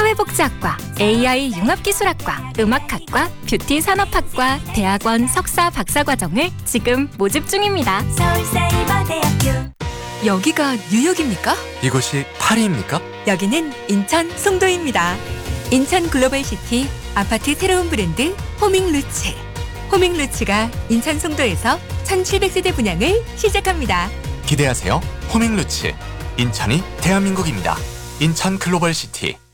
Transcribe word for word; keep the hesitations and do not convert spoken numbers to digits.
사회복지학과, 에이아이 융합기술학과, 음악학과, 뷰티산업학과, 대학원 석사 박사과정을 지금 모집 중입니다. 서울사이버대학교. 여기가 뉴욕입니까? 이곳이 파리입니까? 여기는 인천 송도입니다. 인천 글로벌시티 아파트 새로운 브랜드 호밍루츠. 호밍루츠가 인천 송도에서 천칠백 세대 분양을 시작합니다. 기대하세요. 호밍루츠. 인천이 대한민국입니다. 인천 글로벌시티.